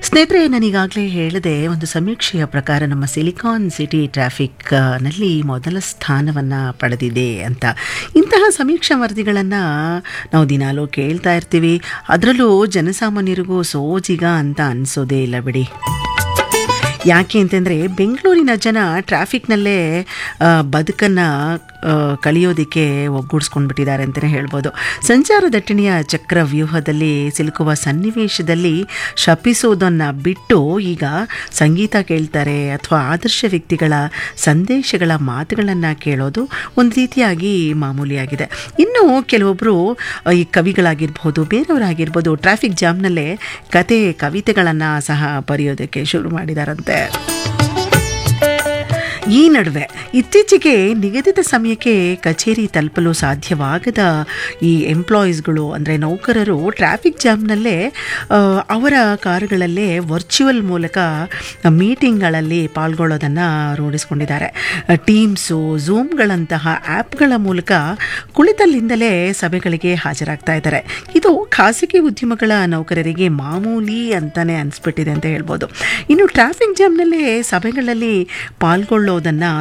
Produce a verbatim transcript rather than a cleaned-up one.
ಸ್ನೇಹಿತರೆ, ನಾನೀಗಾಗಲೇ ಹೇಳಿದೆ, ಒಂದು ಸಮೀಕ್ಷೆಯ ಪ್ರಕಾರ ನಮ್ಮ ಸಿಲಿಕಾನ್ ಸಿಟಿ ಟ್ರಾಫಿಕ್ನಲ್ಲಿ ಮೊದಲ ಸ್ಥಾನವನ್ನು ಪಡೆದಿದೆ ಅಂತ. ಇಂತಹ ಸಮೀಕ್ಷಾ ವರದಿಗಳನ್ನು ನಾವು ದಿನಾಲೂ ಕೇಳ್ತಾ ಇರ್ತೀವಿ. ಅದರಲ್ಲೂ ಜನಸಾಮಾನ್ಯರಿಗೂ ಸೋಜಿಗ ಅಂತ ಅನಿಸೋದೇ ಇಲ್ಲ ಬಿಡಿ. ಯಾಕೆ ಅಂತಂದರೆ, ಬೆಂಗಳೂರಿನ ಜನ ಟ್ರಾಫಿಕ್ನಲ್ಲೇ ಬದುಕನ್ನು ಕಳೆಯೋದಕ್ಕೆ ಒಗ್ಗೂಡಿಸ್ಕೊಂಡು ಬಿಟ್ಟಿದ್ದಾರೆ ಅಂತಲೇ ಹೇಳ್ಬೋದು. ಸಂಚಾರ ದಟ್ಟಣೆಯ ಚಕ್ರವ್ಯೂಹದಲ್ಲಿ ಸಿಲುಕುವ ಸನ್ನಿವೇಶದಲ್ಲಿ ಶಪಿಸೋದನ್ನು ಬಿಟ್ಟು ಈಗ ಸಂಗೀತ ಕೇಳ್ತಾರೆ ಅಥವಾ ಆದರ್ಶ ವ್ಯಕ್ತಿಗಳ ಸಂದೇಶಗಳ ಮಾತುಗಳನ್ನು ಕೇಳೋದು ಒಂದು ರೀತಿಯಾಗಿ ಮಾಮೂಲಿಯಾಗಿದೆ. ಇನ್ನು ಕೆಲವೊಬ್ಬರು ಈ ಕವಿಗಳಾಗಿರ್ಬೋದು, ಬೇರೆಯವರಾಗಿರ್ಬೋದು, ಟ್ರಾಫಿಕ್ ಜಾಮ್ನಲ್ಲೇ ಕತೆ ಕವಿತೆಗಳನ್ನು ಸಹ ಬರೆಯೋದಕ್ಕೆ ಶುರು ಮಾಡಿದಾರಂತೆ. ಈ ನಡುವೆ ಇತ್ತೀಚೆಗೆ ನಿಗದಿತ ಸಮಯಕ್ಕೆ ಕಚೇರಿ ತಲುಪಲು ಸಾಧ್ಯವಾಗದ ಈ ಎಂಪ್ಲಾಯೀಸ್ಗಳು ಅಂದರೆ ನೌಕರರು ಟ್ರಾಫಿಕ್ ಜಾಮ್ನಲ್ಲೇ ಅವರ ಕಾರುಗಳಲ್ಲೇ ವರ್ಚುವಲ್ ಮೂಲಕ ಮೀಟಿಂಗ್ಗಳಲ್ಲಿ ಪಾಲ್ಗೊಳ್ಳೋದನ್ನು ರೂಢಿಸ್ಕೊಂಡಿದ್ದಾರೆ. ಟೀಮ್ಸು, ಝೂಮ್ಗಳಂತಹ ಆ್ಯಪ್ಗಳ ಮೂಲಕ ಕುಳಿತಲ್ಲಿಂದಲೇ ಸಭೆಗಳಿಗೆ ಹಾಜರಾಗ್ತಾ ಇದ್ದಾರೆ. ಇದು ಖಾಸಗಿ ಉದ್ಯಮಗಳ ನೌಕರರಿಗೆ ಮಾಮೂಲಿ ಅಂತಲೇ ಅನಿಸ್ಬಿಟ್ಟಿದೆ ಅಂತ ಹೇಳ್ಬೋದು. ಇನ್ನು ಟ್ರಾಫಿಕ್ ಜಾಮ್ನಲ್ಲೇ ಸಭೆಗಳಲ್ಲಿ ಪಾಲ್ಗೊಳ್ಳೋ ನ್ನ